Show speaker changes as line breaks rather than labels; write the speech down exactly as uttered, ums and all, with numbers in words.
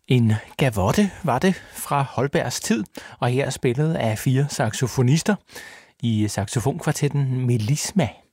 En gavotte var det fra Holbergs tid, og her spillet af fire saxofonister i saxofonkvartetten Melisma.